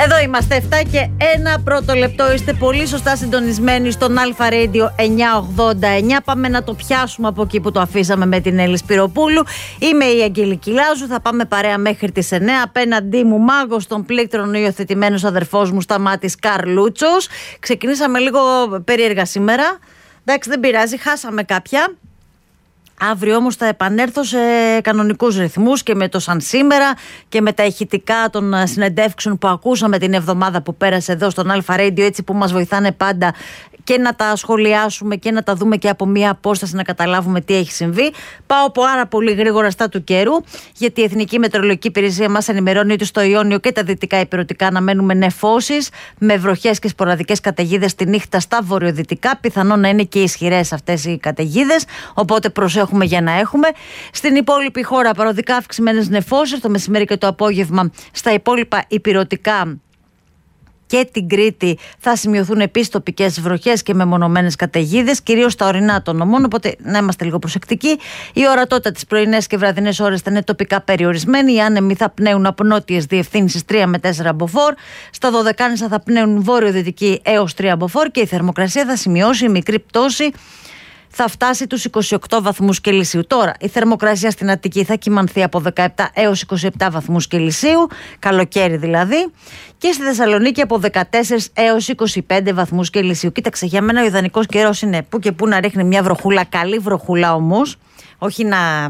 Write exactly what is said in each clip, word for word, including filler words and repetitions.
Εδώ είμαστε, εφτά και ένα πρώτο λεπτό. Είστε πολύ σωστά συντονισμένοι στον Αλφα Radio εννιακόσια ογδόντα εννιά. Πάμε να το πιάσουμε από εκεί που το αφήσαμε με την Έλλη Σπυροπούλου. Είμαι η Αγγελική Λάζου. Θα πάμε παρέα μέχρι τις εννιά. Απέναντί μου, μάγος των πλήκτρων, ο υιοθετημένος αδερφός μου Σταμάτης Καρλούτσος. Ξεκινήσαμε λίγο περίεργα σήμερα. Εντάξει, δεν πειράζει, χάσαμε κάποια. Αύριο όμως θα επανέλθω σε κανονικούς ρυθμούς και με το σαν σήμερα και με τα ηχητικά των συνεντεύξεων που ακούσαμε την εβδομάδα που πέρασε εδώ στον Αλφα Radio, έτσι που μας βοηθάνε πάντα και να τα σχολιάσουμε και να τα δούμε και από μία απόσταση να καταλάβουμε τι έχει συμβεί. Πάω πάρα πολύ γρήγορα στα του καιρού, γιατί η Εθνική Μετεωρολογική Υπηρεσία μας ενημερώνει ότι στο Ιόνιο και τα δυτικά υπηρετικά αναμένουμε νεφώσεις με βροχές και σποραδικές καταιγίδες τη νύχτα στα βορειοδυτικά. Πιθανόν να είναι και ισχυρές αυτές οι καταιγίδες, οπότε προσέχουμε για να έχουμε. Στην υπόλοιπη χώρα παροδικά αυξημένες νεφώσεις το μεσημέρι και το απόγευμα. Στα υπόλοιπα υπηρετικά και την Κρήτη θα σημειωθούν επίσης τοπικές βροχές και μεμονωμένες καταιγίδες, κυρίως στα ορεινά των νομών, οπότε να είμαστε λίγο προσεκτικοί. Η ορατότητα τις πρωινές και βραδινές ώρες θα είναι τοπικά περιορισμένη. Οι άνεμοι θα πνέουν από νότιες διευθύνσεις τρία με τέσσερα μποφόρ. Στα Δωδεκάνησα θα πνέουν βόρειο-δυτική έως τρία μποφόρ και η θερμοκρασία θα σημειώσει μικρή πτώση. Θα φτάσει τους είκοσι οκτώ βαθμούς Κελσίου. Τώρα η θερμοκρασία στην Αττική θα κυμανθεί από δεκαεπτά έως είκοσι επτά βαθμούς Κελσίου, καλοκαίρι δηλαδή, και στη Θεσσαλονίκη από δεκατέσσερα έως είκοσι πέντε βαθμούς Κελσίου. Κοίταξε, για μένα ο ιδανικός καιρός είναι που και που να ρίχνει μια βροχούλα, καλή βροχούλα όμως, όχι να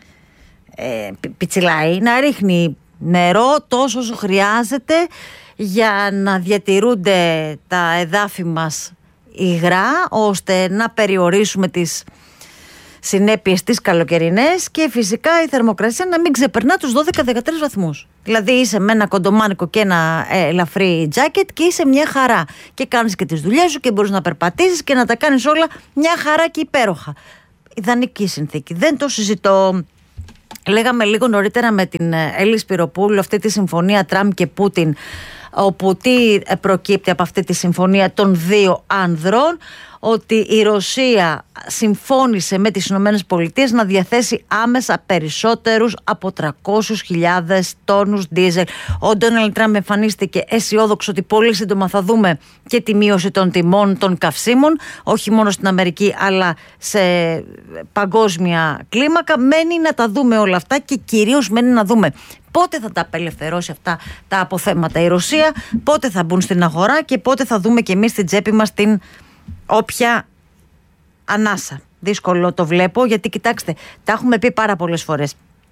ε, πιτσιλάει, να ρίχνει νερό τόσο όσο χρειάζεται για να διατηρούνται τα εδάφη μας υγρά, ώστε να περιορίσουμε τις συνέπειες τις καλοκαιρινές και φυσικά η θερμοκρασία να μην ξεπερνά τους δώδεκα με δεκατρείς βαθμούς. Δηλαδή είσαι με ένα κοντομάνικο και ένα ε, ελαφρύ τζάκετ και είσαι μια χαρά και κάνεις και τις δουλειές σου και μπορείς να περπατήσεις και να τα κάνεις όλα μια χαρά και υπέροχα. Ιδανική συνθήκη, δεν το συζητώ. Λέγαμε λίγο νωρίτερα με την Έλλη Σπυροπούλου αυτή τη συμφωνία Τραμπ και Πούτιν, όπου τι προκύπτει από αυτή τη συμφωνία των δύο άνδρων, ότι η Ρωσία συμφώνησε με τις Ηνωμένες Πολιτείες να διαθέσει άμεσα περισσότερους από τριακόσιες χιλιάδες τόνους ντίζελ. Ο Ντόναλντ Τραμπ εμφανίστηκε αισιόδοξο ότι πολύ σύντομα θα δούμε και τη μείωση των τιμών των καυσίμων, όχι μόνο στην Αμερική αλλά σε παγκόσμια κλίμακα. Μένει να τα δούμε όλα αυτά και κυρίως μένει να δούμε πότε θα τα απελευθερώσει αυτά τα αποθέματα η Ρωσία, πότε θα μπουν στην αγορά και πότε θα δούμε και εμείς στην τσέπη μας την όποια ανάσα. Δύσκολο το βλέπω, γιατί κοιτάξτε, τα έχουμε πει πάρα πολλές φορές.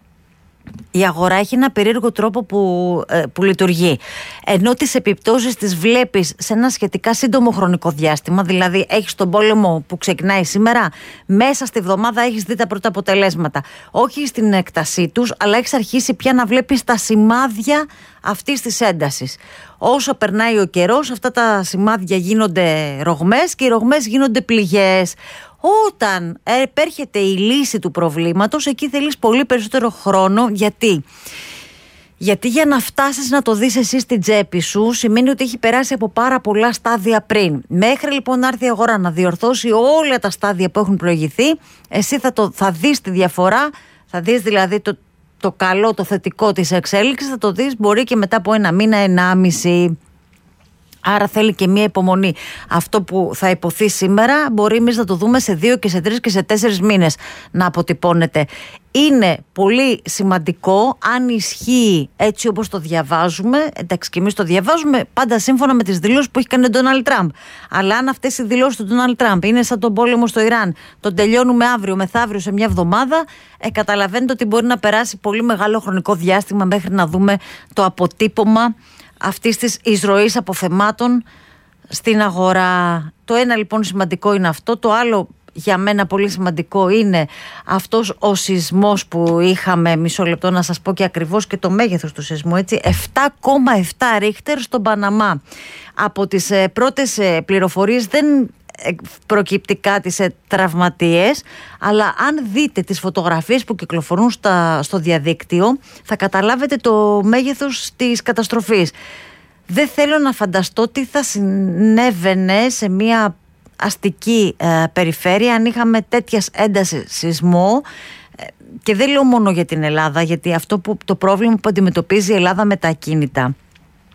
Η αγορά έχει ένα περίεργο τρόπο που, ε, που λειτουργεί. Ενώ τις επιπτώσεις τις βλέπεις σε ένα σχετικά σύντομο χρονικό διάστημα, δηλαδή έχεις τον πόλεμο που ξεκινάει σήμερα, μέσα στη βδομάδα έχεις δει τα πρώτα αποτελέσματα. Όχι στην έκτασή τους, αλλά έχεις αρχίσει πια να βλέπεις τα σημάδια αυτής της έντασης. Όσο περνάει ο καιρός, αυτά τα σημάδια γίνονται ρογμές και οι ρογμές γίνονται πληγές. Όταν επέρχεται η λύση του προβλήματος, εκεί θέλεις πολύ περισσότερο χρόνο. Γιατί? Γιατί για να φτάσεις να το δεις εσύ στην τσέπη σου, σημαίνει ότι έχει περάσει από πάρα πολλά στάδια πριν. Μέχρι λοιπόν να έρθει η αγορά να διορθώσει όλα τα στάδια που έχουν προηγηθεί, εσύ θα, το, θα δεις τη διαφορά, θα δεις δηλαδή το, το καλό, το θετικό της εξέλιξης, θα το δεις μπορεί και μετά από ένα μήνα, ενάμιση. Άρα θέλει και μία υπομονή. Αυτό που θα υποθεί σήμερα μπορεί εμείς να το δούμε σε δύο και σε τρεις και σε τέσσερις μήνες να αποτυπώνεται. Είναι πολύ σημαντικό, αν ισχύει έτσι όπως το διαβάζουμε, εντάξει και εμείς το διαβάζουμε πάντα σύμφωνα με τις δηλώσεις που έχει κάνει ο Ντόναλντ Τραμπ. Αλλά αν αυτές οι δηλώσεις του Ντόναλντ Τραμπ είναι σαν τον πόλεμο στο Ιράν, τον τελειώνουμε αύριο, μεθαύριο σε μια εβδομάδα, ε, καταλαβαίνετε ότι μπορεί να περάσει πολύ μεγάλο χρονικό διάστημα μέχρι να δούμε το αποτύπωμα αυτής της εισρωής αποθεμάτων στην αγορά. Το ένα λοιπόν σημαντικό είναι αυτό. Το άλλο για μένα πολύ σημαντικό είναι αυτός ο σεισμός που είχαμε, μισό λεπτό να σας πω και ακριβώς και το μέγεθος του σεισμού, έτσι, επτά κόμμα επτά ρίχτερ στον Παναμά. Από τις ε, πρώτες ε, πληροφορίες δεν προκύπτει κάτι σε τραυματίες, αλλά αν δείτε τις φωτογραφίες που κυκλοφορούν στα, στο διαδίκτυο θα καταλάβετε το μέγεθος της καταστροφής. Δεν θέλω να φανταστώ τι θα συνέβαινε σε μια αστική ε, περιφέρεια αν είχαμε τέτοια ένταση σεισμό, ε, και δεν λέω μόνο για την Ελλάδα, γιατί αυτό που, το πρόβλημα που αντιμετωπίζει η Ελλάδα με τα ακίνητα,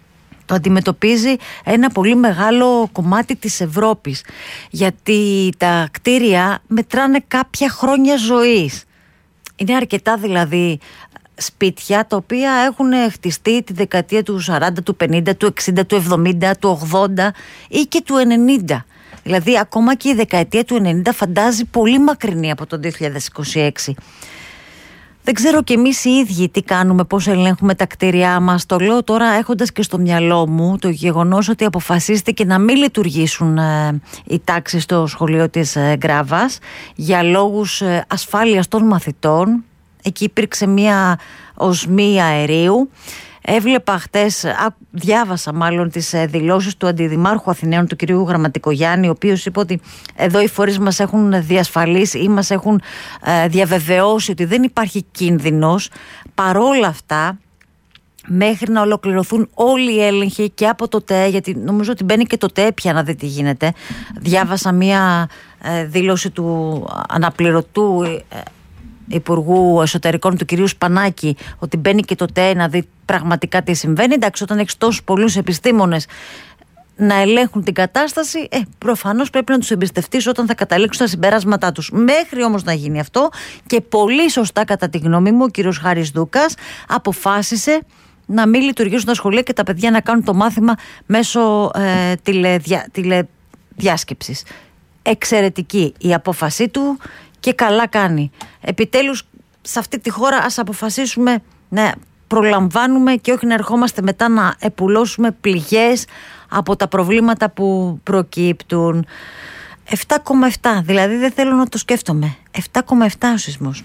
το αντιμετωπίζει ένα πολύ μεγάλο κομμάτι της Ευρώπης, γιατί τα κτίρια μετράνε κάποια χρόνια ζωής. Είναι αρκετά δηλαδή σπίτια τα οποία έχουν χτιστεί τη δεκαετία του σαράντα, του πενήντα, του εξήντα, του εβδομήντα, του ογδόντα ή και του ενενήντα. Δηλαδή ακόμα και η δεκαετία του ενενήντα φαντάζει πολύ μακρινή από το δύο χιλιάδες είκοσι έξι. Δεν ξέρω κι εμείς οι ίδιοι τι κάνουμε, πώς ελέγχουμε τα κτίρια μας. Το λέω τώρα έχοντας και στο μυαλό μου το γεγονός ότι αποφασίστηκε να μην λειτουργήσουν ε, οι τάξεις στο σχολείο της ε, Γκράβας για λόγους ε, ασφάλειας των μαθητών. Εκεί υπήρξε μια οσμή αερίου. Έβλεπα χτες, διάβασα μάλλον τις δηλώσεις του Αντιδημάρχου Αθηναίων, του κυρίου Γραμματικογιάννη, ο οποίος είπε ότι εδώ οι φορείς μας έχουν διασφαλίσει ή μας έχουν ε, διαβεβαιώσει ότι δεν υπάρχει κίνδυνος. Παρόλα αυτά, μέχρι να ολοκληρωθούν όλοι οι έλεγχοι και από το ΤΕ, γιατί νομίζω ότι μπαίνει και το ΤΕ πια να δει τι γίνεται. Διάβασα μια ε, δήλωση του αναπληρωτού ε, Υπουργού Εσωτερικών του κυρίου Σπανάκη, ότι μπαίνει και το ΤΕ να δει πραγματικά τι συμβαίνει. Εντάξει, όταν έχεις τόσους πολλούς επιστήμονες να ελέγχουν την κατάσταση, ε, προφανώς πρέπει να τους εμπιστευτείς όταν θα καταλήξουν στα συμπεράσματά τους. Μέχρι όμως να γίνει αυτό, και πολύ σωστά κατά τη γνώμη μου, ο κύριος Χάρης Δούκας αποφάσισε να μην λειτουργήσουν τα σχολεία και τα παιδιά να κάνουν το μάθημα μέσω ε, τηλεδια, τηλεδιάσκεψης. Εξαιρετική η απόφασή του και καλά κάνει. Επιτέλους σε αυτή τη χώρα ας αποφασίσουμε να προλαμβάνουμε και όχι να ερχόμαστε μετά να επουλώσουμε πληγές από τα προβλήματα που προκύπτουν. επτά κόμμα επτά, δηλαδή δεν θέλω να το σκέφτομαι. επτά κόμμα επτά ο σεισμός.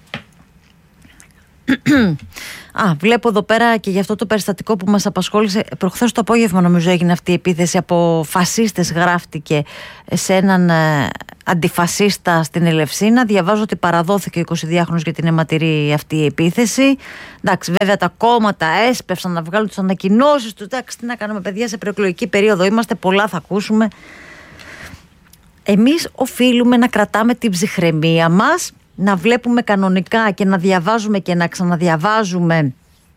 Α, βλέπω εδώ πέρα και για αυτό το περιστατικό που μας απασχόλησε προχθές το απόγευμα, νομίζω έγινε αυτή η επίθεση από φασίστες, γράφτηκε σε έναν ε, αντιφασίστα στην Ελευσίνα. Διαβάζω ότι παραδόθηκε ο εικοσιδυάχρονος για την αιματηρή αυτή η επίθεση. Εντάξει, βέβαια τα κόμματα έσπευσαν να βγάλουν τις ανακοινώσεις τους. Εντάξει, τι να κάνουμε παιδιά, σε προεκλογική περίοδο είμαστε, πολλά θα ακούσουμε. Εμείς οφείλουμε να κρατάμε την ψυχραιμία μας, να βλέπουμε κανονικά και να διαβάζουμε και να ξαναδιαβάζουμε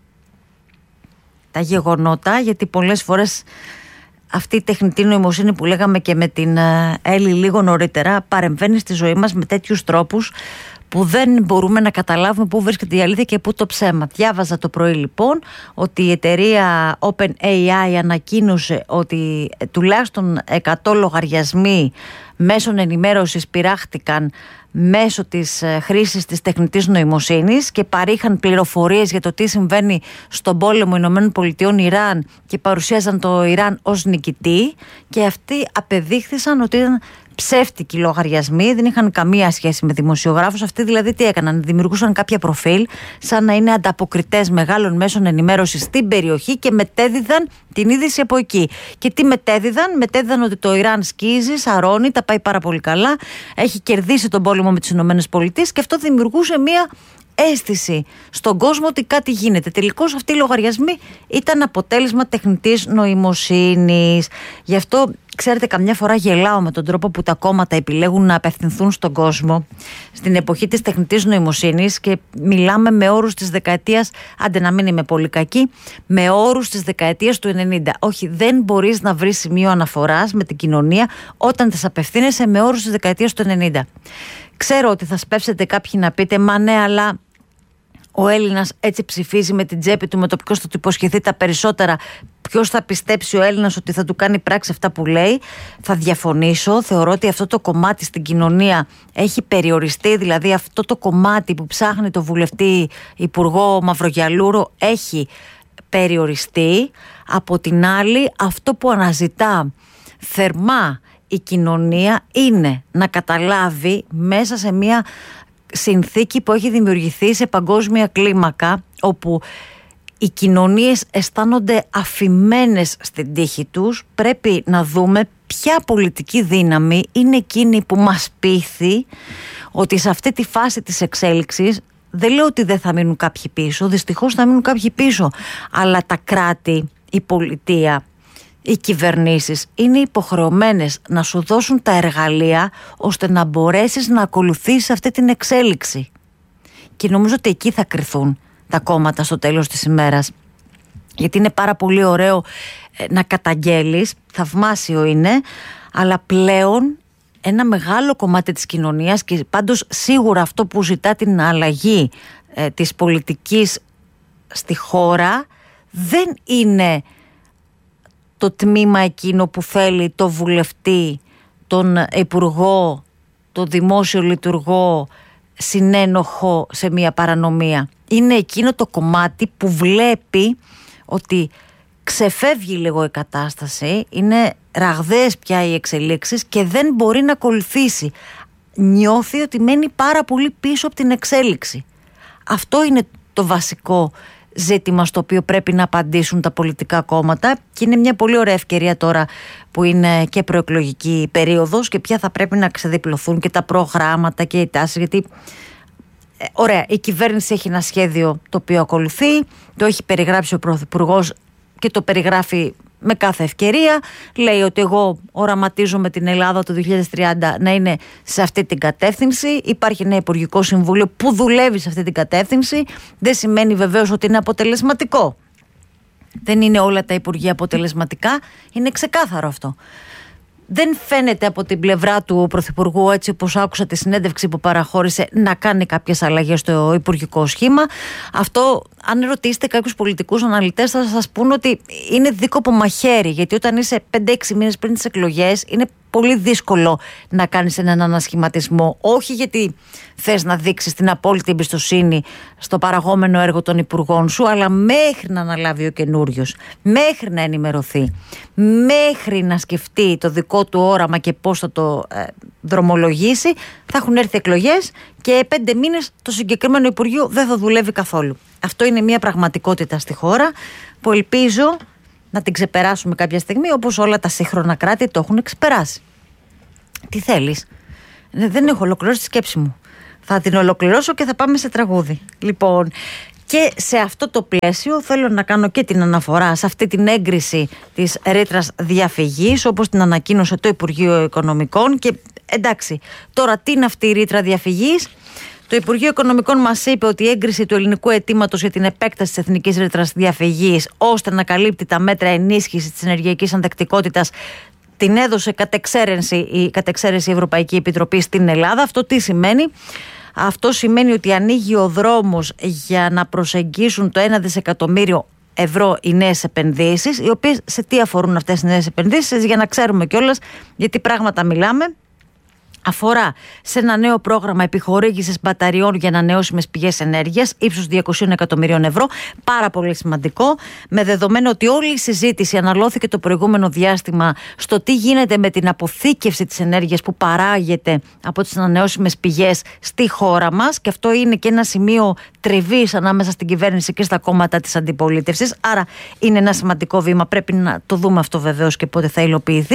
τα γεγονότα, γιατί πολλές φορές αυτή η τεχνητή νοημοσύνη που λέγαμε και με την Έλλη λίγο νωρίτερα παρεμβαίνει στη ζωή μας με τέτοιους τρόπους που δεν μπορούμε να καταλάβουμε πού βρίσκεται η αλήθεια και πού το ψέμα. Διάβαζα το πρωί λοιπόν ότι η εταιρεία OpenAI ανακοίνωσε ότι τουλάχιστον εκατό λογαριασμοί μέσων ενημέρωσης πειράχτηκαν μέσω της χρήσης της τεχνητής νοημοσύνης και παρήχαν πληροφορίες για το τι συμβαίνει στον πόλεμο Ηνωμένων Πολιτειών Ιράν και παρουσίαζαν το Ιράν ως νικητή, και αυτοί απεδείχθησαν ότι ήταν ψεύτικοι λογαριασμοί, δεν είχαν καμία σχέση με δημοσιογράφους. Αυτοί δηλαδή τι έκαναν? Δημιουργούσαν κάποια προφίλ σαν να είναι ανταποκριτές μεγάλων μέσων ενημέρωσης στην περιοχή και μετέδιδαν την είδηση από εκεί. Και τι μετέδιδαν? Μετέδιδαν ότι το Ιράν σκίζει, σαρώνει, τα πάει πάρα πολύ καλά, έχει κερδίσει τον πόλεμο με τις Ηνωμένες Πολιτείες, και αυτό δημιουργούσε μία αίσθηση στον κόσμο ότι κάτι γίνεται. Τελικώς αυτοί οι λογαριασμοί ήταν αποτέλεσμα τεχνητής νοημοσύνης. Γι' αυτό, ξέρετε, καμιά φορά γελάω με τον τρόπο που τα κόμματα επιλέγουν να απευθυνθούν στον κόσμο στην εποχή της τεχνητής νοημοσύνης, και μιλάμε με όρους της δεκαετίας, άντε να μην είμαι πολύ κακή, με όρους της δεκαετίας του ενενήντα. Όχι, δεν μπορείς να βρεις σημείο αναφοράς με την κοινωνία όταν τις απευθύνεσαι με όρους της δεκαετίας του ενενήντα. Ξέρω ότι θα σπεύσετε κάποιοι να πείτε, μα ναι, αλλά ο Έλληνας έτσι ψηφίζει με την τσέπη του, με το ποιος θα του υποσχεθεί τα περισσότερα. Ποιος θα πιστέψει ο Έλληνας ότι θα του κάνει πράξη αυτά που λέει? Θα διαφωνήσω. Θεωρώ ότι αυτό το κομμάτι στην κοινωνία έχει περιοριστεί. Δηλαδή αυτό το κομμάτι που ψάχνει το βουλευτή Υπουργό Μαυρογιαλούρο έχει περιοριστεί. Από την άλλη, αυτό που αναζητά θερμά η κοινωνία είναι να καταλάβει μέσα σε μια συνθήκη που έχει δημιουργηθεί σε παγκόσμια κλίμακα, όπου οι κοινωνίες αισθάνονται αφημένες στην τύχη τους, πρέπει να δούμε ποια πολιτική δύναμη είναι εκείνη που μας πείθει ότι σε αυτή τη φάση της εξέλιξης, δεν λέω ότι δεν θα μείνουν κάποιοι πίσω, δυστυχώς θα μείνουν κάποιοι πίσω, αλλά τα κράτη, η πολιτεία, οι κυβερνήσεις είναι υποχρεωμένες να σου δώσουν τα εργαλεία ώστε να μπορέσεις να ακολουθήσεις αυτή την εξέλιξη. Και νομίζω ότι εκεί θα κριθούν τα κόμματα στο τέλος της ημέρας. Γιατί είναι πάρα πολύ ωραίο να καταγγέλεις, θαυμάσιο είναι, αλλά πλέον ένα μεγάλο κομμάτι της κοινωνίας, και πάντως σίγουρα αυτό που ζητά την αλλαγή ε, της πολιτικής στη χώρα, δεν είναι το τμήμα εκείνο που θέλει το βουλευτή, τον υπουργό, το δημόσιο λειτουργό συνένοχο σε μια παρανομία. Είναι εκείνο το κομμάτι που βλέπει ότι ξεφεύγει λίγο η κατάσταση, είναι ραγδαίες πια οι εξελίξεις και δεν μπορεί να ακολουθήσει. Νιώθει ότι μένει πάρα πολύ πίσω από την εξέλιξη. Αυτό είναι το βασικό ζήτημα στο οποίο πρέπει να απαντήσουν τα πολιτικά κόμματα, και είναι μια πολύ ωραία ευκαιρία τώρα που είναι και προεκλογική περίοδος και πια θα πρέπει να ξεδιπλωθούν και τα προγράμματα και οι τάσεις, γιατί ε, ωραία, η κυβέρνηση έχει ένα σχέδιο το οποίο ακολουθεί, το έχει περιγράψει ο Πρωθυπουργός και το περιγράφει με κάθε ευκαιρία. Λέει ότι εγώ οραματίζομαι την Ελλάδα το δύο χιλιάδες τριάντα να είναι σε αυτή την κατεύθυνση. Υπάρχει ένα Υπουργικό Συμβούλιο που δουλεύει σε αυτή την κατεύθυνση. Δεν σημαίνει βεβαίως ότι είναι αποτελεσματικό. Δεν είναι όλα τα Υπουργεία αποτελεσματικά. Είναι ξεκάθαρο αυτό. Δεν φαίνεται από την πλευρά του Πρωθυπουργού, έτσι όπως άκουσα τη συνέντευξη που παραχώρησε, να κάνει κάποιες αλλαγές στο υπουργικό σχήμα. Αυτό, αν ρωτήσετε κάποιους πολιτικούς αναλυτές, θα σας πούν ότι είναι δίκοπο μαχαίρι, γιατί όταν είσαι πέντε έξι μήνες πριν τις εκλογές είναι πολύ δύσκολο να κάνεις έναν ανασχηματισμό. Όχι γιατί θες να δείξεις την απόλυτη εμπιστοσύνη στο παραγόμενο έργο των υπουργών σου, αλλά μέχρι να αναλάβει ο καινούριος, μέχρι να ενημερωθεί, μέχρι να σκεφτεί το δικό του όραμα και πώς θα το ε, δρομολογήσει, θα έχουν έρθει εκλογές και πέντε μήνες το συγκεκριμένο Υπουργείο δεν θα δουλεύει καθόλου. Αυτό είναι μια πραγματικότητα στη χώρα που ελπίζω να την ξεπεράσουμε κάποια στιγμή, όπως όλα τα σύγχρονα κράτη το έχουν ξεπεράσει. Τι θέλεις? Δεν έχω ολοκληρώσει τη σκέψη μου. Θα την ολοκληρώσω και θα πάμε σε τραγούδι. Λοιπόν, και σε αυτό το πλαίσιο θέλω να κάνω και την αναφορά σε αυτή την έγκριση της ρήτρας διαφυγής, όπως την ανακοίνωσε το Υπουργείο Οικονομικών. Και εντάξει, τώρα τι είναι αυτή η ρήτρα διαφυγής? Το Υπουργείο Οικονομικών μας είπε ότι η έγκριση του ελληνικού αιτήματος για την επέκταση της εθνικής ρήτρας διαφυγής, ώστε να καλύπτει τα μέτρα ενίσχυσης της ενεργειακής ανθεκτικότητας, την έδωσε κατ' εξαίρεση η, κατ' εξαίρεση η Ευρωπαϊκή Επιτροπή στην Ελλάδα. Αυτό τι σημαίνει? Αυτό σημαίνει ότι ανοίγει ο δρόμος για να προσεγγίσουν το ένα δισεκατομμύριο ευρώ οι νέες επενδύσεις, οι οποίες σε τι αφορούν αυτές οι νέες επενδύσεις, για να ξέρουμε κιόλας γιατί πράγματα μιλάμε. Αφορά σε ένα νέο πρόγραμμα επιχορήγησης μπαταριών για ανανεώσιμες πηγές ενέργειας ύψους διακόσια εκατομμυρίων ευρώ. Πάρα πολύ σημαντικό, με δεδομένο ότι όλη η συζήτηση αναλώθηκε το προηγούμενο διάστημα στο τι γίνεται με την αποθήκευση της ενέργειας που παράγεται από τις ανανεώσιμες πηγές στη χώρα μας, και αυτό είναι και ένα σημείο τριβής ανάμεσα στην κυβέρνηση και στα κόμματα της αντιπολίτευσης. Άρα είναι ένα σημαντικό βήμα. Πρέπει να το δούμε αυτό βεβαίως και πότε θα υλοποιηθεί.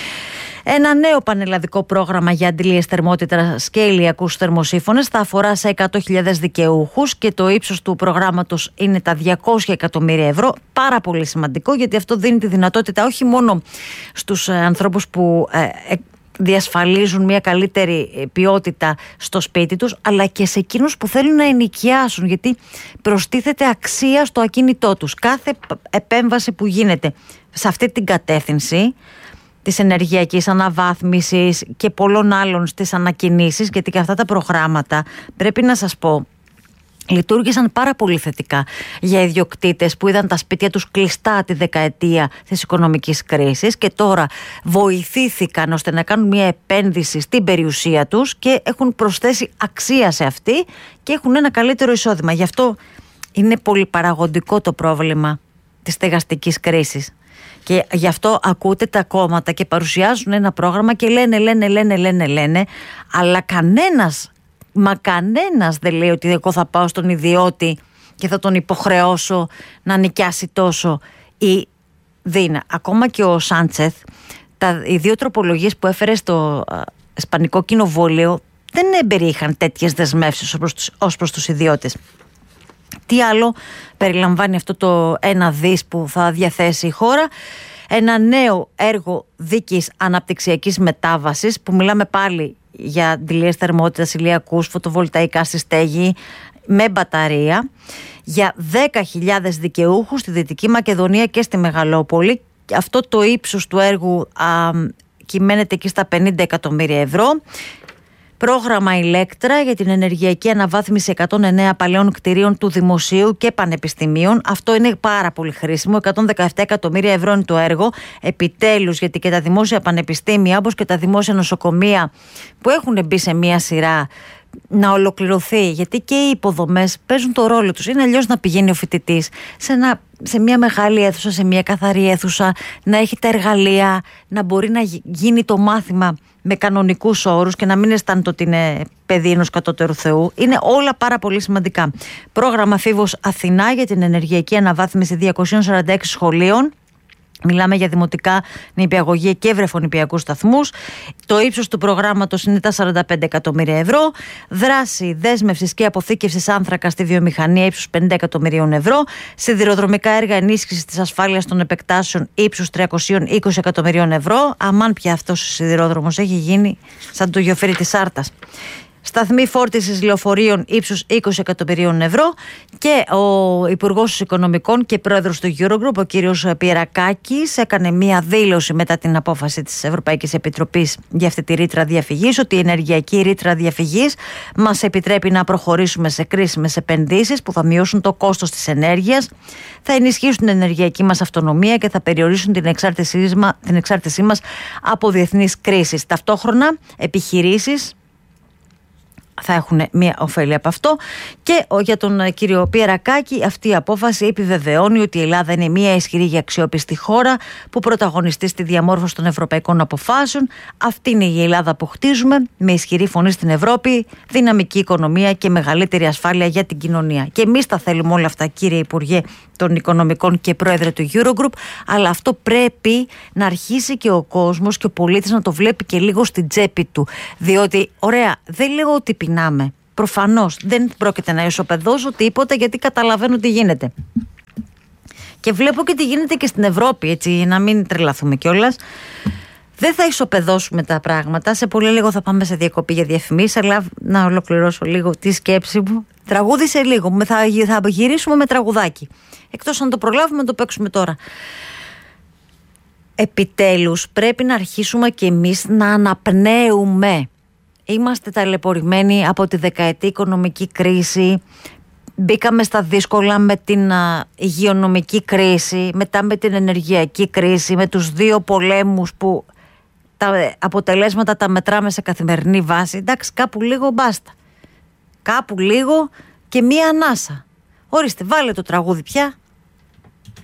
Ένα νέο πανελλαδικό πρόγραμμα για αντιλίες θερμότητας και ηλιακούς θερμοσύφωνες θα αφορά σε εκατό χιλιάδες δικαιούχους και το ύψος του προγράμματος είναι τα διακόσια εκατομμύρια ευρώ. Πάρα πολύ σημαντικό, γιατί αυτό δίνει τη δυνατότητα όχι μόνο στους ανθρώπους που ε, διασφαλίζουν μια καλύτερη ποιότητα στο σπίτι τους, αλλά και σε εκείνους που θέλουν να ενοικιάσουν, γιατί προστίθεται αξία στο ακίνητό τους. Κάθε επέμβαση που γίνεται σε αυτή την κατεύθυνση της ενεργειακής αναβάθμισης και πολλών άλλων στις ανακοινήσεις, γιατί και αυτά τα προγράμματα, πρέπει να σας πω, λειτουργήσαν πάρα πολύ θετικά για ιδιοκτήτες που είδαν τα σπίτια τους κλειστά τη δεκαετία της οικονομικής κρίσης και τώρα βοηθήθηκαν ώστε να κάνουν μια επένδυση στην περιουσία τους και έχουν προσθέσει αξία σε αυτή και έχουν ένα καλύτερο εισόδημα. Γι' αυτό είναι πολυπαραγοντικό το πρόβλημα της στεγαστικής κρίσης. Και γι' αυτό ακούτε τα κόμματα και παρουσιάζουν ένα πρόγραμμα και λένε, λένε, λένε, λένε, λένε, αλλά κανένας, μα κανένας δεν λέει ότι εγώ θα πάω στον ιδιώτη και θα τον υποχρεώσω να νοικιάσει τόσο ή δίνα. Ακόμα και ο Σάντσεθ, τα, οι δύο τροπολογίες που έφερε στο α, Ισπανικό Κοινοβούλιο δεν εμπεριείχαν τέτοιες δεσμεύσεις ως προς τους, ως προς τους ιδιώτες. Τι άλλο περιλαμβάνει αυτό το ένα δις που θα διαθέσει η χώρα? Ένα νέο έργο δίκης αναπτυξιακής μετάβασης, που μιλάμε πάλι για αντιλίες θερμότητας, ηλιακούς, φωτοβολταϊκά στη στέγη με μπαταρία, για δέκα χιλιάδες δικαιούχους στη Δυτική Μακεδονία και στη Μεγαλόπολη, Αυτό το ύψος του έργου α, κυμαίνεται εκεί στα πενήντα εκατομμύρια ευρώ. Πρόγραμμα Ηλέκτρα για την ενεργειακή αναβάθμιση εκατόν εννέα παλαιών κτηρίων του Δημοσίου και Πανεπιστημίων. Αυτό είναι πάρα πολύ χρήσιμο. εκατόν δεκαεπτά εκατομμύρια ευρώ είναι το έργο. Επιτέλους, γιατί και τα δημόσια πανεπιστήμια, όπως και τα δημόσια νοσοκομεία που έχουν μπει σε μία σειρά να ολοκληρωθεί, γιατί και οι υποδομές παίζουν το ρόλο τους. Είναι αλλιώς να πηγαίνει ο φοιτητής σε, ένα, σε μια μεγάλη αίθουσα, σε μια καθαρή αίθουσα, να έχει τα εργαλεία, να μπορεί να γίνει το μάθημα με κανονικούς όρους και να μην αισθάνεται ότι είναι παιδί ενός κατώτερου Θεού. Είναι όλα πάρα πολύ σημαντικά. Πρόγραμμα Φίβος Αθηνά για την ενεργειακή αναβάθμιση διακόσια σαράντα έξι σχολείων. Μιλάμε για δημοτικά, νηπιαγωγεία και βρεφονηπιακούς σταθμούς. Το ύψος του προγράμματος είναι τα σαράντα πέντε εκατομμύρια ευρώ. Δράση δέσμευσης και αποθήκευσης άνθρακα στη βιομηχανία ύψους πενήντα εκατομμυρίων ευρώ. Σιδηροδρομικά έργα ενίσχυσης της ασφάλειας των επεκτάσεων ύψους τριακόσια είκοσι εκατομμυρίων ευρώ. Αμάν πια αυτός ο σιδηρόδρομος έχει γίνει σαν το γεωφύρι της Σάρτας. Σταθμή φόρτισης λεωφορείων ύψους είκοσι εκατομμυρίων ευρώ. Και ο Υπουργός Οικονομικών και Πρόεδρος του Eurogroup, ο κύριος Πιερακάκης, έκανε μία δήλωση μετά την απόφαση της Ευρωπαϊκής Επιτροπής για αυτή τη ρήτρα διαφυγής, ότι η ενεργειακή ρήτρα διαφυγής μας επιτρέπει να προχωρήσουμε σε κρίσιμες επενδύσεις που θα μειώσουν το κόστος της ενέργειας, θα ενισχύσουν την ενεργειακή μας αυτονομία και θα περιορίσουν την εξάρτησή, την εξάρτησή μας από διεθνείς κρίσεις. Ταυτόχρονα, επιχειρήσεις θα έχουν μια ωφέλη από αυτό. Και για τον κύριο Πιερακάκη, αυτή η απόφαση επιβεβαιώνει ότι η Ελλάδα είναι μια ισχυρή και αξιόπιστη χώρα που πρωταγωνιστεί στη διαμόρφωση των ευρωπαϊκών αποφάσεων. Αυτή είναι η Ελλάδα που χτίζουμε, με ισχυρή φωνή στην Ευρώπη, δυναμική οικονομία και μεγαλύτερη ασφάλεια για την κοινωνία. Και εμείς τα θέλουμε όλα αυτά, κύριε Υπουργέ των Οικονομικών και Πρόεδρε του Eurogroup, αλλά αυτό πρέπει να αρχίσει και ο κόσμος και ο πολίτης να το βλέπει και λίγο στην τσέπη του. Διότι, ωραία, δεν λέω ότι πεινάμε. Προφανώς δεν πρόκειται να ισοπεδώσω τίποτα, γιατί καταλαβαίνω τι γίνεται. Και βλέπω και τι γίνεται και στην Ευρώπη, έτσι, να μην τρελαθούμε κιόλας. Δεν θα ισοπεδώσουμε τα πράγματα. Σε πολύ λίγο θα πάμε σε διακοπή για διαφημίσεις, αλλά να ολοκληρώσω λίγο τη σκέψη μου. Τραγούδισε λίγο. Θα, θα γυρίσουμε με τραγουδάκι. Εκτός αν το προλάβουμε, να το παίξουμε τώρα. Επιτέλους, πρέπει να αρχίσουμε κι εμείς να αναπνέουμε. Είμαστε ταλαιπωρημένοι από τη δεκαετή οικονομική κρίση. Μπήκαμε στα δύσκολα με την α, υγειονομική κρίση, μετά με την ενεργειακή κρίση, με τους δύο πολέμους που τα αποτελέσματα τα μετράμε σε καθημερινή βάση. Εντάξει, κάπου λίγο μπάστα. Κάπου λίγο και μία ανάσα. Ορίστε, βάλε το τραγούδι πια.